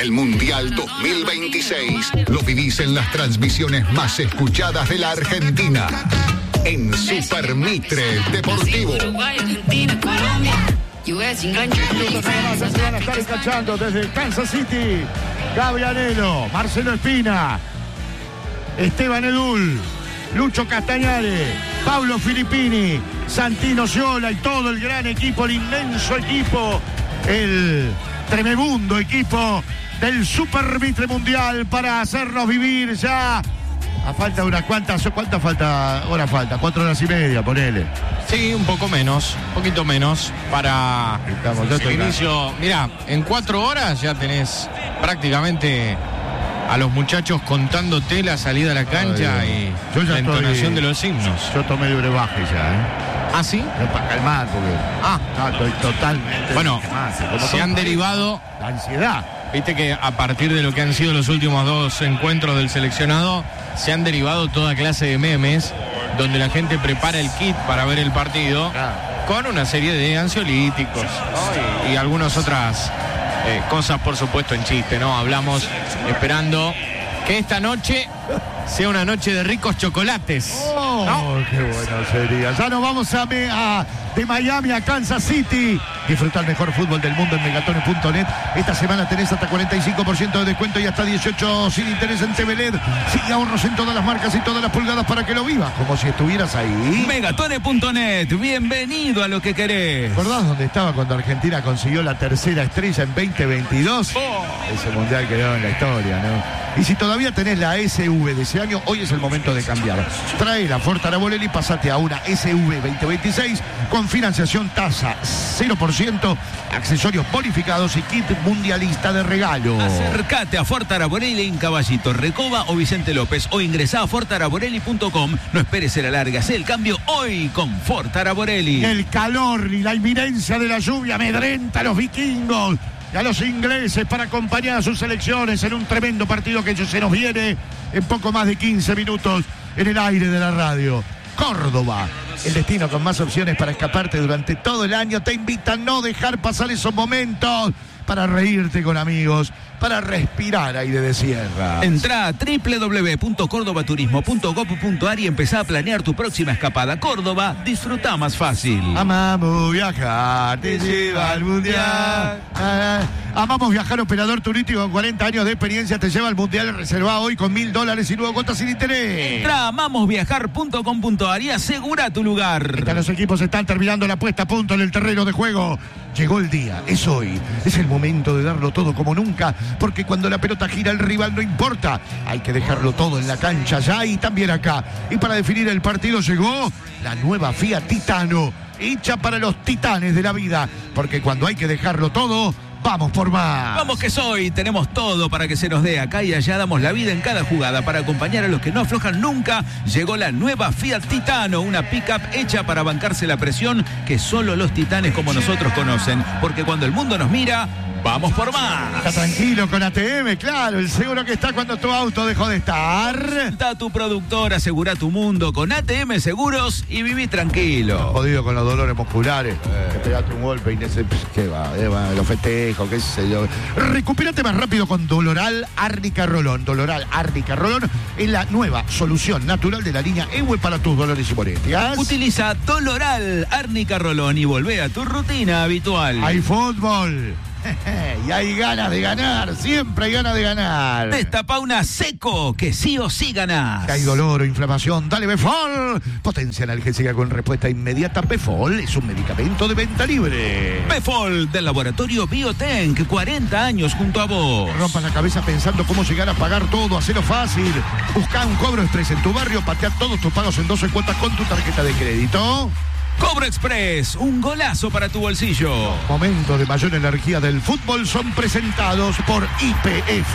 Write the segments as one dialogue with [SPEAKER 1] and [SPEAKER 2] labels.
[SPEAKER 1] El Mundial 2026 lo vivís en las transmisiones más escuchadas de la Argentina. En Super Mitre Deportivo.
[SPEAKER 2] Se van a estar enganchando desde Kansas City. Gabrielelo, Marcelo Espina, Esteban Edul, Lucho Castañare, Pablo Filippini, Santino Sciola y todo el gran equipo, el inmenso equipo, el tremebundo equipo del Super Mitre Mundial para hacernos vivir ya. A falta de unas cuantas, ¿cuántas horas falta? 4 horas y media, ponele.
[SPEAKER 3] Sí, un poquito menos para el inicio. Mirá, en 4 horas ya tenés prácticamente a los muchachos contándote la salida a la cancha y la entonación de los himnos.
[SPEAKER 2] Yo tomé el brebaje ya,
[SPEAKER 3] ¿Ah, sí?
[SPEAKER 2] No, para calmar, porque estoy totalmente...
[SPEAKER 3] Bueno, se han derivado...
[SPEAKER 2] La ansiedad.
[SPEAKER 3] Viste que a partir de lo que han sido los últimos 2 encuentros del seleccionado, se han derivado toda clase de memes donde la gente prepara el kit para ver el partido con una serie de ansiolíticos, ¿no? y algunas otras cosas, por supuesto, en chiste, ¿no? Hablamos esperando que esta noche sea una noche de ricos chocolates.
[SPEAKER 2] ¿No? Qué bueno sería. Ya nos vamos de Miami a Kansas City. Disfrutar el mejor fútbol del mundo en megatones.net. Esta semana tenés hasta 45% de descuento y hasta 18 sin interés en TV LED. Sin ahorros en todas las marcas y todas las pulgadas para que lo vivas como si estuvieras ahí.
[SPEAKER 4] Megatones.net, bienvenido a lo que querés.
[SPEAKER 2] ¿Recordás dónde estaba cuando Argentina consiguió la tercera estrella en 2022? Ese mundial quedó en la historia, ¿no? Y si todavía tenés la SV de ese año, hoy es el momento de cambiar. Trae la Ford Araborelli y pasate a una SV 2026 con financiación tasa 0%, accesorios bonificados y kit mundialista de regalo.
[SPEAKER 4] Acércate a Ford Araborelli en Caballito, Recoba o Vicente López o ingresá a fordaraborelli.com. No esperes el alargue, haz el cambio hoy con Ford Araborelli.
[SPEAKER 2] El calor y la inminencia de la lluvia amedrenta a los vikingos y a los ingleses para acompañar a sus selecciones en un tremendo partido que se nos viene en poco más de 15 minutos en el aire de la radio. Córdoba, el destino con más opciones para escaparte durante todo el año, te invita a no dejar pasar esos momentos para reírte con amigos, para respirar aire de sierra.
[SPEAKER 4] Entrá a www.cordobaturismo.gov.ar y empezá a planear tu próxima escapada. Córdoba, disfruta más fácil.
[SPEAKER 2] Amamos viajar, te lleva al mundial. Amamos viajar, operador turístico con 40 años de experiencia, te lleva al mundial. Reserva hoy con $1.000 y luego cuotas sin interés.
[SPEAKER 4] Entrá a amamosviajar.com.ar y asegura tu lugar.
[SPEAKER 2] Los equipos están terminando la puesta a punto en el terreno de juego. Llegó el día, es hoy, es el momento de darlo todo como nunca, porque cuando la pelota gira el rival no importa, hay que dejarlo todo en la cancha ya y también acá. Y para definir el partido llegó la nueva Fiat Titano, hecha para los titanes de la vida, porque cuando hay que dejarlo todo, vamos por más.
[SPEAKER 4] Vamos que soy, tenemos todo para que se nos dé. Acá y allá damos la vida en cada jugada para acompañar a los que no aflojan nunca. Llegó la nueva Fiat Titano, una pickup hecha para bancarse la presión que solo los titanes como nosotros conocen. Porque cuando el mundo nos mira, vamos por más.
[SPEAKER 2] Está tranquilo con ATM, claro, el seguro que está cuando tu auto dejó de estar.
[SPEAKER 4] Está tu productor, asegura tu mundo con ATM Seguros y viví tranquilo.
[SPEAKER 2] Jodido con los dolores musculares, te pegaste un golpe y ¿qué va? Lo festejo, qué sé yo. Recupérate más rápido con Doloral Árnica Rolón. Doloral Árnica Rolón es la nueva solución natural de la línea EWE para tus dolores y molestias.
[SPEAKER 4] Utiliza Doloral Árnica Rolón y volvé a tu rutina habitual.
[SPEAKER 2] Hay fútbol. Y hay ganas de ganar, siempre hay ganas de ganar.
[SPEAKER 4] Destapa una Seco, que sí o sí ganás.
[SPEAKER 2] Si hay dolor o inflamación, dale Befol. Potencia analgésica con respuesta inmediata. Befol es un medicamento de venta libre.
[SPEAKER 4] Befol, del laboratorio Biotenc, 40 años junto a vos.
[SPEAKER 2] Rompa la cabeza pensando cómo llegar a pagar todo, hacelo fácil. Busca un Cobro Express en tu barrio, patea todos tus pagos en 12 cuotas con tu tarjeta de crédito.
[SPEAKER 4] Cobro Express, un golazo para tu bolsillo.
[SPEAKER 2] Momentos de mayor energía del fútbol son presentados por YPF.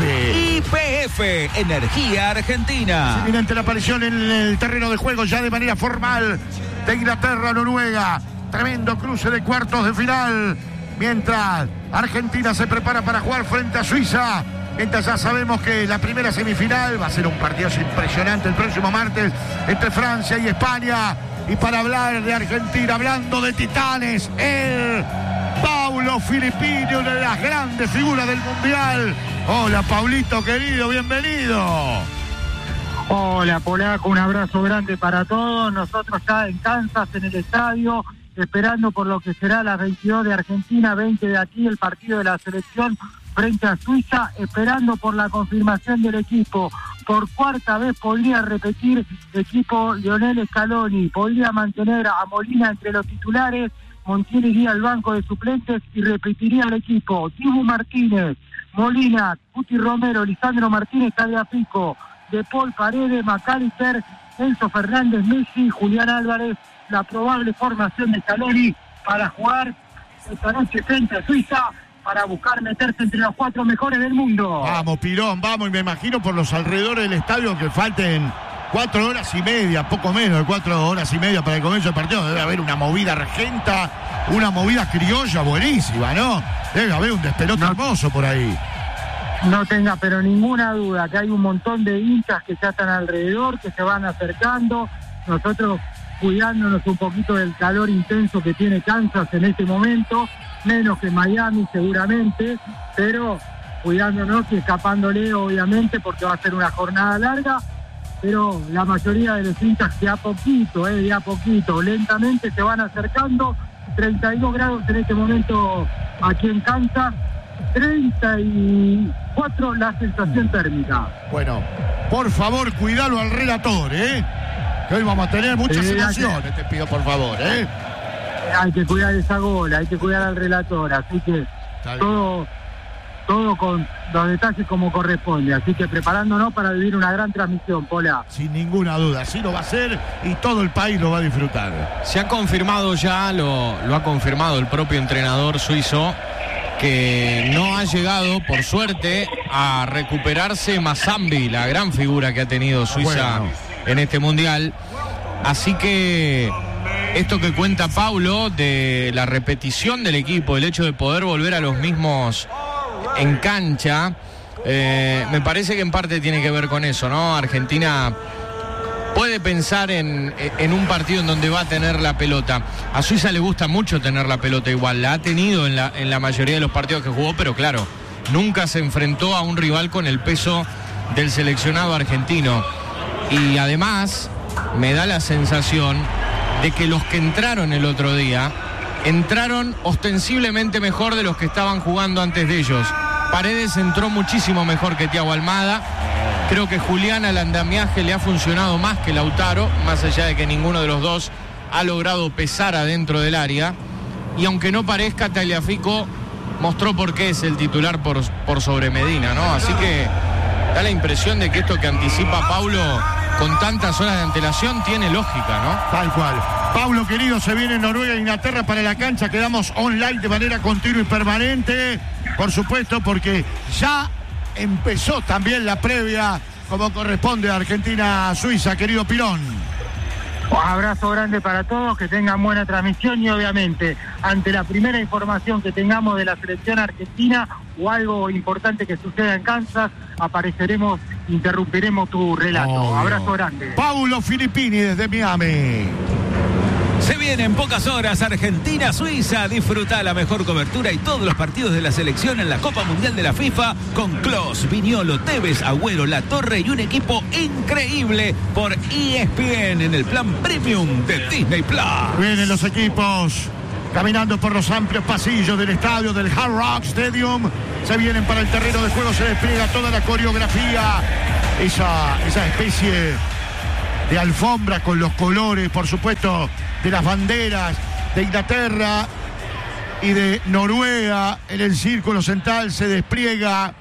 [SPEAKER 4] YPF, Energía Argentina.
[SPEAKER 2] Inminente la aparición en el terreno de juego ya de manera formal de Inglaterra-Noruega. Tremendo cruce de cuartos de final. Mientras Argentina se prepara para jugar frente a Suiza. Mientras ya sabemos que la primera semifinal va a ser un partidazo impresionante el próximo martes entre Francia y España. Y para hablar de Argentina, hablando de titanes, el Paulo Filippini, una de las grandes figuras del Mundial, Hola, Paulito querido, bienvenido.
[SPEAKER 5] Hola, Polaco, un abrazo grande para todos. Nosotros ya en Kansas, en el estadio, esperando por lo que será las 22 de Argentina, 20 de aquí, el partido de la selección frente a Suiza, esperando por la confirmación del equipo. Por cuarta vez podría repetir equipo Lionel Scaloni, podría mantener a Molina entre los titulares, Montiel iría al banco de suplentes y repetiría el equipo. Dibu Martínez, Molina, Cuti Romero, Lisandro Martínez, Tagliafico, De Paul, Paredes, McAllister, Enzo Fernández, Messi, Julián Álvarez, la probable formación de Scaloni para jugar esta noche frente a Suiza, para buscar meterse entre los 4 mejores del mundo.
[SPEAKER 2] Vamos, Pirón, vamos, y me imagino por los alrededores del estadio que falten 4 horas y media, poco menos de 4 horas y media para el comienzo del partido. Debe haber una movida regenta, una movida criolla buenísima, ¿no? Debe haber un despelote hermoso por ahí.
[SPEAKER 5] No tenga pero ninguna duda que hay un montón de hinchas que ya están alrededor, que se van acercando. Nosotros cuidándonos un poquito del calor intenso que tiene Kansas en este momento, menos que Miami seguramente, pero cuidándonos y escapándole obviamente porque va a ser una jornada larga, pero la mayoría de los hinchas de a poquito, lentamente se van acercando. 32 grados en este momento aquí en Kansas, 34 la sensación térmica.
[SPEAKER 2] Bueno, por favor, cuidalo al relator, que hoy vamos a tener muchas emociones, te pido por favor,
[SPEAKER 5] Hay que cuidar esa gola, hay que cuidar al relator, así que todo con los detalles como corresponde, así que preparándonos para vivir una gran transmisión, Pola.
[SPEAKER 2] Sin ninguna duda, así lo va a hacer y todo el país lo va a disfrutar.
[SPEAKER 3] Se ha confirmado ya, lo ha confirmado el propio entrenador suizo, que no ha llegado, por suerte, a recuperarse Mazambi, la gran figura que ha tenido Suiza en este Mundial. Así que esto que cuenta Paulo de la repetición del equipo, el hecho de poder volver a los mismos en cancha, me parece que en parte tiene que ver con eso, ¿no? Argentina puede pensar en un partido en donde va a tener la pelota. A Suiza le gusta mucho tener la pelota igual, la ha tenido en la mayoría de los partidos que jugó, pero claro, nunca se enfrentó a un rival con el peso del seleccionado argentino. Y además me da la sensación de que los que entraron el otro día entraron ostensiblemente mejor de los que estaban jugando antes de ellos. Paredes entró muchísimo mejor que Thiago Almada. Creo que Julián al andamiaje le ha funcionado más que Lautaro, más allá de que ninguno de los dos ha logrado pesar adentro del área. Y aunque no parezca, Tagliafico mostró por qué es el titular por sobre Medina, ¿no? Así que da la impresión de que esto que anticipa Paulo con tantas horas de antelación tiene lógica, ¿no?
[SPEAKER 2] Tal cual. Paulo, querido, se viene Noruega e Inglaterra para la cancha. Quedamos online de manera continua y permanente, por supuesto, porque ya empezó también la previa, como corresponde a Argentina-Suiza, querido Pirón.
[SPEAKER 5] Un abrazo grande para todos, que tengan buena transmisión y obviamente ante la primera información que tengamos de la selección argentina o algo importante que suceda en Kansas, apareceremos, interrumpiremos tu relato. Abrazo grande.
[SPEAKER 2] Paulo Filippini desde Miami.
[SPEAKER 4] Se viene en pocas horas Argentina-Suiza. Disfruta la mejor cobertura y todos los partidos de la selección en la Copa Mundial de la FIFA con Klose, Viñolo, Tevez, Agüero, Latorre y un equipo increíble por ESPN en el plan premium de Disney Plus.
[SPEAKER 2] Vienen los equipos caminando por los amplios pasillos del estadio del Hard Rock Stadium. Se vienen para el terreno de juego, se despliega toda la coreografía, esa especie de alfombra con los colores, por supuesto, de las banderas de Inglaterra y de Noruega. En el círculo central se despliega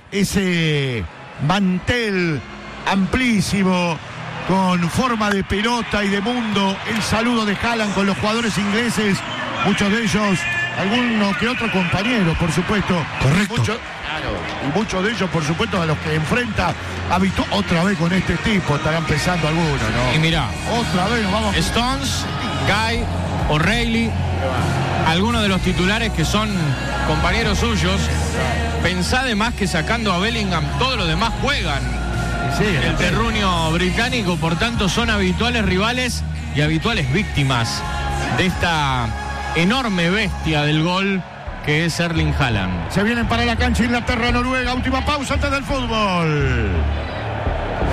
[SPEAKER 2] ese mantel amplísimo con forma de pelota y de mundo. El saludo de Haaland con los jugadores ingleses, muchos de ellos, alguno que otro compañero, por supuesto.
[SPEAKER 6] Correcto.
[SPEAKER 2] Y muchos de ellos, por supuesto, a los que enfrenta otra vez con este tipo, estarán pensando algunos, ¿no?
[SPEAKER 3] Y mirá,
[SPEAKER 2] otra vez nos vamos.
[SPEAKER 3] Stones, Guy, O'Reilly, algunos de los titulares que son compañeros suyos. Pensá además que sacando a Bellingham, todos los demás juegan.
[SPEAKER 2] Sí,
[SPEAKER 3] el terruño británico, por tanto, son habituales rivales y habituales víctimas de esta enorme bestia del gol que es Erling Haaland.
[SPEAKER 2] Se vienen para la cancha Inglaterra-Noruega. Última pausa antes del fútbol.